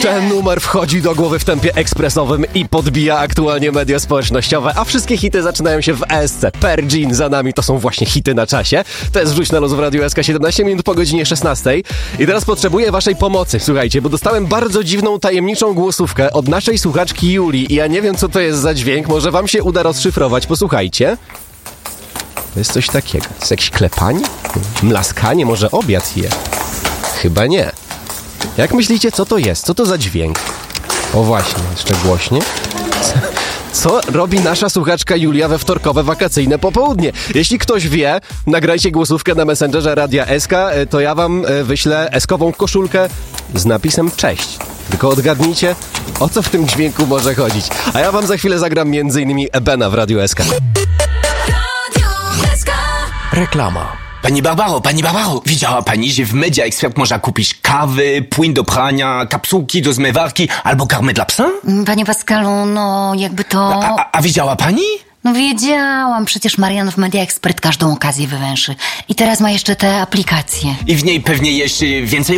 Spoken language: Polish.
Ten numer wchodzi do głowy w tempie ekspresowym i podbija aktualnie media społecznościowe, a wszystkie hity zaczynają się w ESC. Per Jean za nami, to są właśnie hity na czasie. To jest Wrzuć na luz w Radiu SK, 17 minut po godzinie 16. I teraz potrzebuję waszej pomocy, słuchajcie, bo dostałem bardzo dziwną, tajemniczą głosówkę od naszej słuchaczki Julii i ja nie wiem, co to jest za dźwięk, może wam się uda rozszyfrować, posłuchajcie. To jest coś takiego, to jest jakieś klepanie? Mlaskanie, może obiad je? Chyba nie. Jak myślicie, co to jest? Co to za dźwięk? O właśnie, jeszcze głośnie. Co robi nasza słuchaczka Julia we wtorkowe wakacyjne popołudnie? Jeśli ktoś wie, nagrajcie głosówkę na Messengerze Radia SK, to ja wam wyślę eskową koszulkę z napisem cześć. Tylko odgadnijcie, o co w tym dźwięku może chodzić. A ja wam za chwilę zagram m.in. Ebena w Radiu SK. Reklama. Pani Barbaro, widziała pani, że w Media Expert można kupić kawy, płyn do prania, kapsułki do zmywarki albo karmę dla psa? Panie Pascalu, no jakby to... A widziała pani? No wiedziałam, przecież Marian w Media Expert każdą okazję wywęszy. I teraz ma jeszcze te aplikacje. I w niej pewnie jeszcze więcej